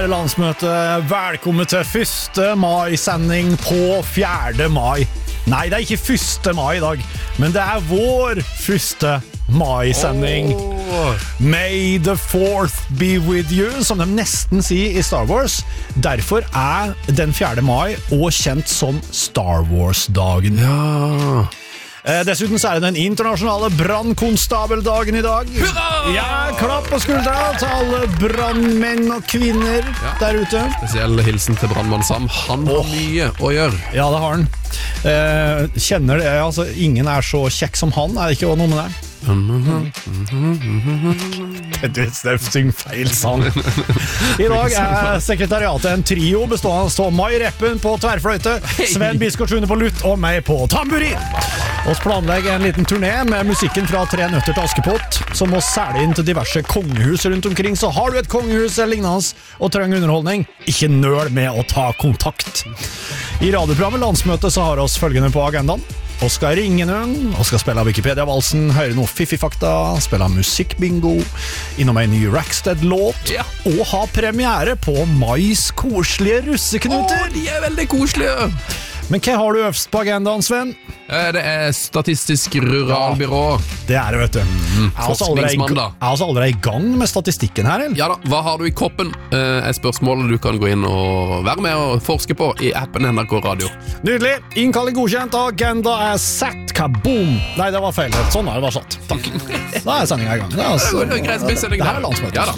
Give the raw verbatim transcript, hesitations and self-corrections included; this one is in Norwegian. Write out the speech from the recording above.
kjære landsmøte, velkommen til første mai-sending på fjerde mai. Nei, det er ikke første mai i dag, men det er vår første mai-sending. Oh. May the fourth be with you, som de nesten sier i Star Wars. Derfor er den fjerde mai også kjent som Star Wars-dagen. Ja... Eh, dessuten så er det den internasjonale brandkonstabeldagen i dag. Hurra! Ja, klapp på skuldra til alle brandmenn og kvinner ja. Der ute. Spesiell hilsen til brandmann Sam. Han har oh. mye å gjøre. Ja, det har han. Eh, kjenner det, altså, ingen er så kjekk som han, er det ikke noe med det? Det synger feil sang. I dag er sekretariatet en trio bestående av Mai Reppen på tverrfløyte, Sven Biskort Sune på lutt og meg på tamburin. Oss planlegger en liten turné med musikken fra Tre nøtter til Askepott, som må særlig inn til diverse kongehus rundt omkring. Så har du et kongehus eller lignende og trenger underholdning, ikke nøl med å ta kontakt. I radioprogrammet Landsmøte så har oss følgende på agendaen. Oskar Ringenøen, og skal spille Wikipedia-valsen, høre noe fiffifakta, spille musikkbingo, innom en ny Rackstead-låt, ja. Og ha premiere på Mais koselige russeknuter. Åh, de er veldig koselige! Men hva har du øvst på agendaen, Sven? Det er Statistisk Ruralbyrå. Det er det, vet du. Mm, Forskningsmann, da. Er vi allerede i gang med statistikken her, eller? Ja da, hva har du i koppen? Er spørsmålet du kan gå inn og være med og forske på i appen N R K Radio. Nydelig! Innkalling godkjent, agenda er satt, kaboom! Nei, det var feil. Sånn har det vært satt. Takk. Da er sendingen i gang. Det er, altså, det er greit, det, det her er landsmøtet. Ja da.